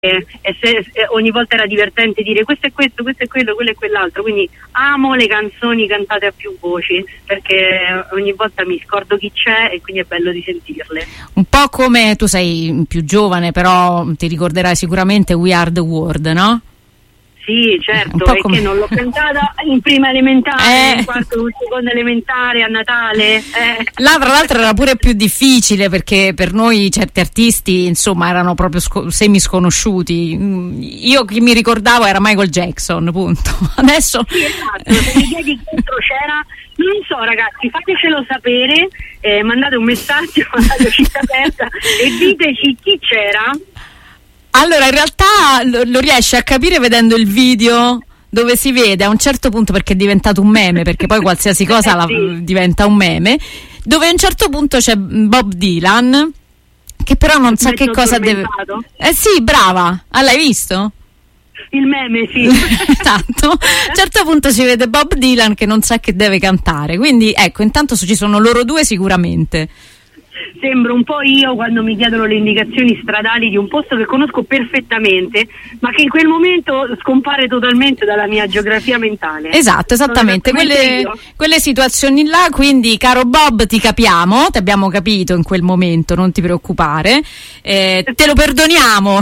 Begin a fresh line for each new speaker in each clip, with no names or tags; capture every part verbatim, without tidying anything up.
e se, se, ogni volta era divertente dire questo è questo, questo è quello, quello è quell'altro, quindi amo le canzoni cantate a più voci perché ogni volta mi scordo chi c'è e quindi è bello di sentirle.
Un po' come tu sei più giovane, però ti ricorderai sicuramente We Are The World, no?
Sì, certo, e come... che non l'ho cantata in prima elementare,
eh.
in quarto, in seconda elementare, a Natale. Eh.
Là, tra l'altro, era pure più difficile perché per noi certi artisti, insomma, erano proprio sco- semi sconosciuti. Io chi mi ricordavo era Michael Jackson, punto. Adesso.
Sì, esatto, se mi chiedi chi dentro c'era, non so, ragazzi, fatecelo sapere, eh, mandate un messaggio alla Città Aperta e diteci chi c'era.
Allora, in realtà lo, lo riesci a capire vedendo il video dove si vede a un certo punto, perché è diventato un meme, perché poi qualsiasi cosa la, diventa un meme, dove a un certo punto c'è Bob Dylan, che però non sa che cosa deve... Eh sì, brava! Ah, l'hai visto?
Il meme, sì.
Esatto. A un certo punto si vede Bob Dylan che non sa che deve cantare, quindi ecco, intanto ci sono loro due sicuramente.
Sembro un po' io quando mi chiedono le indicazioni stradali di un posto che conosco perfettamente, ma che in quel momento scompare totalmente dalla mia geografia mentale.
Esatto, esattamente, quelle, quelle situazioni là, quindi caro Bob ti capiamo, ti abbiamo capito in quel momento, non ti preoccupare, eh, te lo perdoniamo,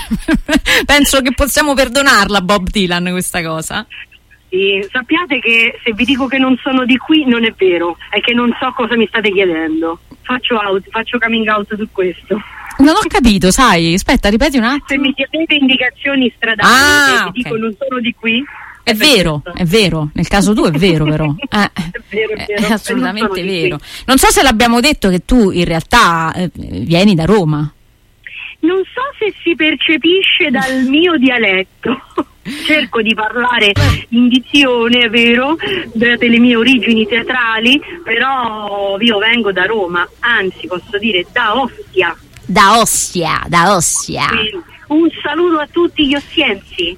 penso che possiamo perdonarla Bob Dylan questa cosa.
Sì, sappiate che se vi dico che non sono di qui non è vero, è che non so cosa mi state chiedendo. Faccio out, faccio coming out su questo.
Non ho capito, sai, aspetta, ripeti un attimo.
Se mi chiedete indicazioni stradali
ah,
e vi
okay.
dico non sono di qui.
È, è vero, è vero, nel caso tu è vero però. Eh,
è vero, è vero.
È assolutamente non vero. Non so se l'abbiamo detto che tu in realtà eh, vieni da Roma.
Non so se si percepisce dal mio dialetto. Cerco di parlare in dizione, è vero, date le mie origini teatrali, però io vengo da Roma, anzi posso dire da Ostia.
Da Ostia, da Ostia.
Quindi, un saluto a tutti gli ostiensi.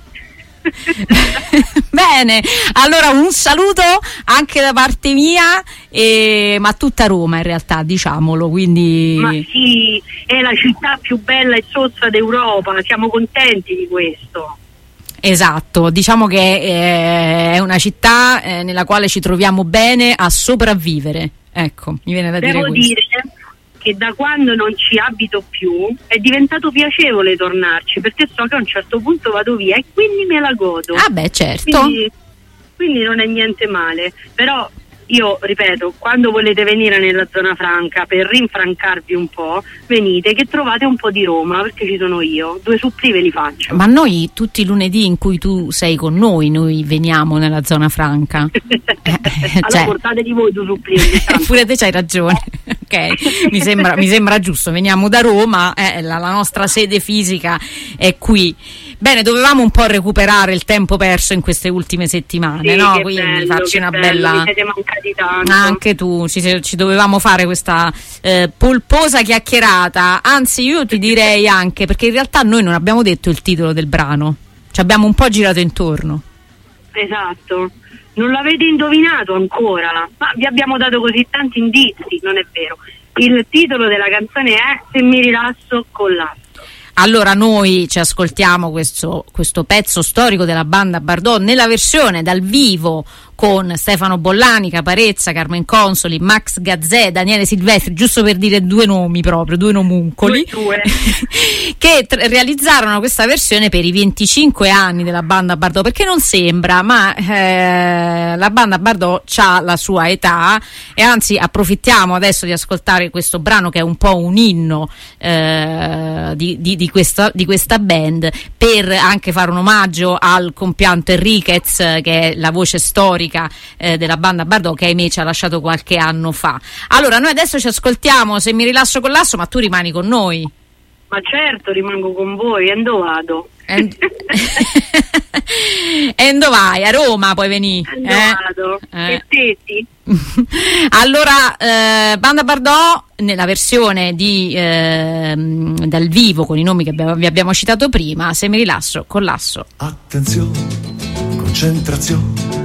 Bene, allora un saluto anche da parte mia, e, ma tutta Roma in realtà, diciamolo, quindi...
Ma sì, è la città più bella e zozza d'Europa, siamo contenti di questo.
Esatto, diciamo che eh, è una città eh, nella quale ci troviamo bene a sopravvivere, ecco, mi viene da
Devo
dire questo.
dire che da quando non ci abito più è diventato piacevole tornarci, perché so che a un certo punto vado via e quindi me la godo.
Ah beh, certo.
Quindi, quindi non è niente male, però io ripeto, quando volete venire nella zona franca per rinfrancarvi un po', venite che trovate un po' di Roma, perché ci sono io, due suppli ve li faccio.
Ma noi tutti i lunedì in cui tu sei con noi, noi veniamo nella zona franca.
Allora cioè, portatevi voi due suppli.
Pure te c'hai ragione. Ok, mi sembra, mi sembra giusto, veniamo da Roma, eh, la, la nostra sede fisica è qui. Bene, dovevamo un po' recuperare il tempo perso in queste ultime settimane,
sì,
no?
Che
Quindi
bello,
farci una
bello,
bella...
Mi siete mancati tanto.
Anche tu, ci, ci dovevamo fare questa eh, polposa chiacchierata, anzi io ti direi anche, perché in realtà noi non abbiamo detto il titolo del brano, ci abbiamo un po' girato intorno.
Esatto, non l'avete indovinato ancora, ma vi abbiamo dato così tanti indizi, non è vero. Il titolo della canzone è Se mi rilasso collasso.
Allora noi ci ascoltiamo questo, questo pezzo storico della banda Bardot nella versione dal vivo con Stefano Bollani, Caparezza, Carmen Consoli, Max Gazzè, Daniele Silvestri, giusto per dire due nomi proprio, due nomuncoli,
due, due.
che t- realizzarono questa versione per i venticinque anni della banda Bardot, perché non sembra, ma eh, la banda Bardot ha la sua età, e anzi approfittiamo adesso di ascoltare questo brano che è un po' un inno eh, di, di, di, questa, di questa band, per anche fare un omaggio al compianto Enriquez, che è la voce storica Eh, della banda Bardot, che ahimè ci ha lasciato qualche anno fa. Allora noi adesso ci ascoltiamo Se mi rilasso collasso, ma tu rimani con noi.
Ma certo, rimango con voi, e dove vado?
E dove vai? A Roma puoi venire?
E dove vado?
Eh?
E tetti?
Allora eh, banda Bardot nella versione di eh, dal vivo con i nomi che abbiamo, vi abbiamo citato prima, Se mi rilasso collasso.
Attenzione, concentrazione,